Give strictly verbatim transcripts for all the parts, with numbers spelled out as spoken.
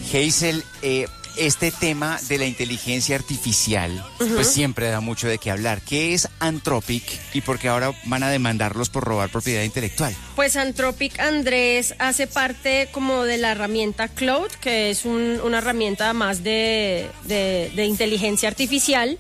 Hazel, eh, este tema de la inteligencia artificial, uh-huh. pues siempre da mucho de qué hablar. ¿Qué es Anthropic y por qué ahora van a demandarlos por robar propiedad intelectual? Pues Anthropic, Andrés, hace parte como de la herramienta Claude, que es un, una herramienta más de, de, de inteligencia artificial.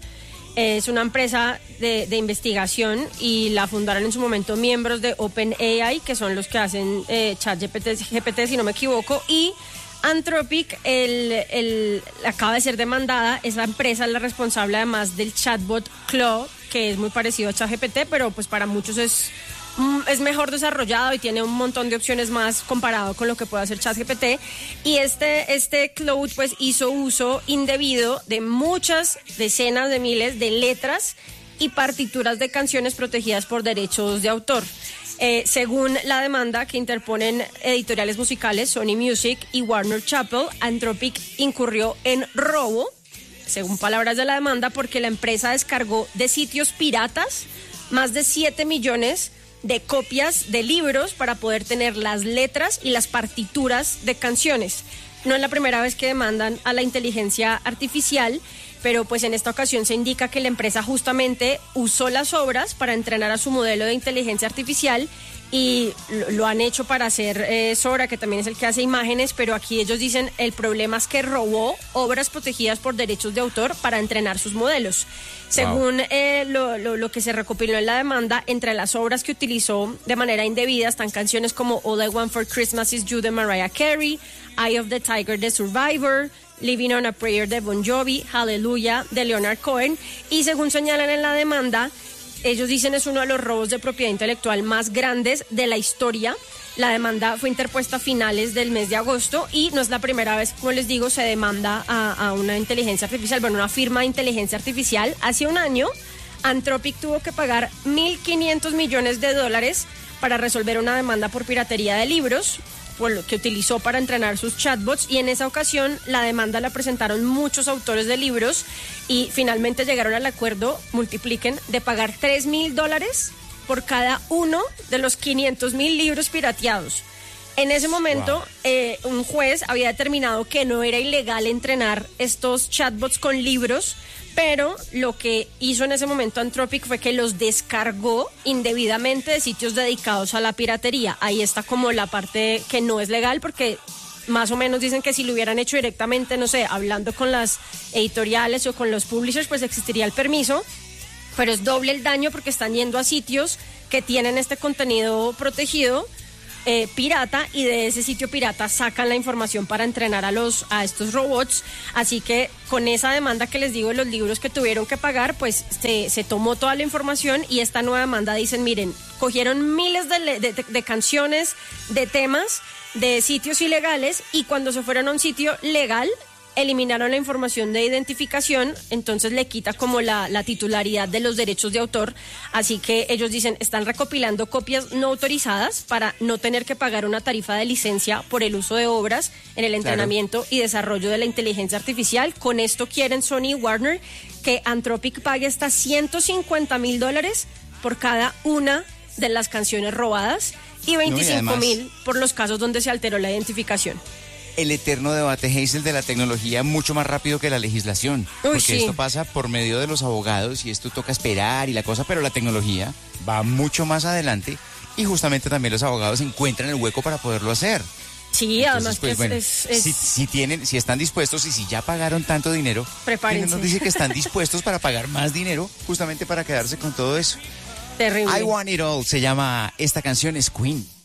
Es una empresa de, de investigación y la fundaron en su momento miembros de OpenAI, que son los que hacen eh, ChatGPT, G P T, si no me equivoco, y Anthropic el, el, acaba de ser demandada. Es la empresa la responsable además del chatbot Claude, que es muy parecido a ChatGPT, pero pues para muchos es, es mejor desarrollado y tiene un montón de opciones más comparado con lo que puede hacer ChatGPT. Y este, este Claude pues hizo uso indebido de muchas decenas de miles de letras y partituras de canciones protegidas por derechos de autor. Eh, según la demanda que interponen editoriales musicales Sony Music y Warner Chappell, Anthropic incurrió en robo, según palabras de la demanda, porque la empresa descargó de sitios piratas más de siete millones de copias de libros para poder tener las letras y las partituras de canciones. No es la primera vez que demandan a la inteligencia artificial, pero pues en esta ocasión se indica que la empresa justamente usó las obras para entrenar a su modelo de inteligencia artificial y lo, lo han hecho para hacer eh, Sora, que también es el que hace imágenes, pero aquí ellos dicen el problema es que robó obras protegidas por derechos de autor para entrenar sus modelos. Según wow. eh, lo, lo, lo que se recopiló en la demanda, entre las obras que utilizó de manera indebida están canciones como All I Want for Christmas Is You de Mariah Carey, Eye of the Tiger de Survivor, Living on a Prayer de Bon Jovi, Hallelujah de Leonard Cohen, y según señalan en la demanda, ellos dicen es uno de los robos de propiedad intelectual más grandes de la historia. La demanda fue interpuesta a finales del mes de agosto y no es la primera vez, como les digo, se demanda a, a una inteligencia artificial, bueno, una firma de inteligencia artificial. Hace un año, Anthropic tuvo que pagar mil quinientos millones de dólares para resolver una demanda por piratería de libros, por lo que utilizó para entrenar sus chatbots, y en esa ocasión la demanda la presentaron muchos autores de libros y finalmente llegaron al acuerdo, multipliquen, de pagar tres mil dólares por cada uno de los quinientos mil libros pirateados. En ese momento, wow. eh, un juez había determinado que no era ilegal entrenar estos chatbots con libros, pero lo que hizo en ese momento Anthropic fue que los descargó indebidamente de sitios dedicados a la piratería. Ahí está como la parte que no es legal, porque más o menos dicen que si lo hubieran hecho directamente, no sé, hablando con las editoriales o con los publishers, pues existiría el permiso, pero es doble el daño porque están yendo a sitios que tienen este contenido protegido, Eh, pirata, y de ese sitio pirata sacan la información para entrenar a los a estos robots. Así que con esa demanda que les digo de los libros que tuvieron que pagar, pues se, se tomó toda la información, y esta nueva demanda dicen, miren, cogieron miles de, de, de, de canciones, de temas, de sitios ilegales, y cuando se fueron a un sitio legal eliminaron la información de identificación, entonces le quita como la, la titularidad de los derechos de autor. Así que ellos dicen, están recopilando copias no autorizadas para no tener que pagar una tarifa de licencia por el uso de obras en el entrenamiento claro. y desarrollo de la inteligencia artificial. Con esto quieren Sony y Warner que Anthropic pague hasta ciento cincuenta mil dólares por cada una de las canciones robadas y veinticinco mil no, por los casos donde se alteró la identificación. El eterno debate, Hazel, de la tecnología mucho más rápido que la legislación. Uy, porque sí. esto pasa por medio de los abogados y esto toca esperar y la cosa, pero la tecnología va mucho más adelante y justamente también los abogados encuentran el hueco para poderlo hacer. Sí, entonces, además pues, que bueno, es, es... Si, si tienen, si están dispuestos y si ya pagaron tanto dinero, prepárense. nos dice que están dispuestos para pagar más dinero justamente para quedarse con todo eso. Terrible. I Want It All se llama esta canción, es Queen.